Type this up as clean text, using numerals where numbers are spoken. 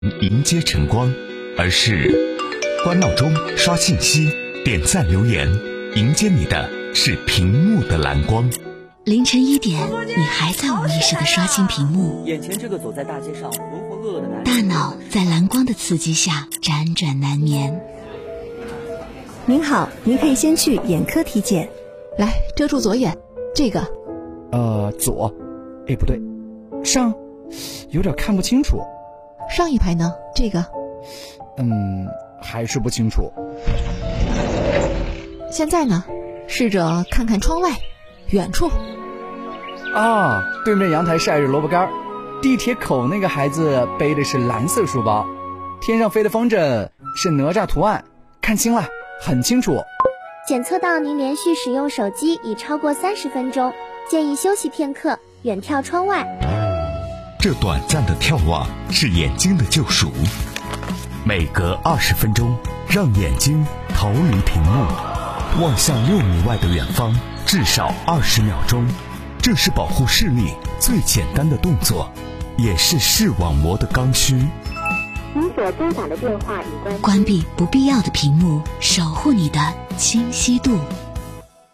迎接晨光，而是关闹钟、刷信息、点赞留言，迎接你的是屏幕的蓝光。 凌晨1点，你还在无意识地刷新屏幕， 眼前这个走在大街上浑浑噩噩的男人， 大脑在蓝光的刺激下辗转难眠。 您好，您可以先去眼科体检。 来，遮住左眼，这个。 左，不对，上，有点看不清楚。 上一排呢？这个。 还是不清楚。 现在呢？试着看看窗外，远处。 啊，对面阳台晒着萝卜干，地铁口那个孩子背的是蓝色书包，天上飞的风筝是哪吒图案，看清了，很清楚。 检测到您连续使用手机已超过30分钟，建议休息片刻，远眺窗外。 这短暂的眺望是眼睛的救赎，每隔20分钟，让眼睛逃离屏幕，望向6米外的远方，至少20秒钟。这是保护视力最简单的动作，也是视网膜的刚需。 您所拨打的电话已关机。 关闭不必要的屏幕，守护你的清晰度。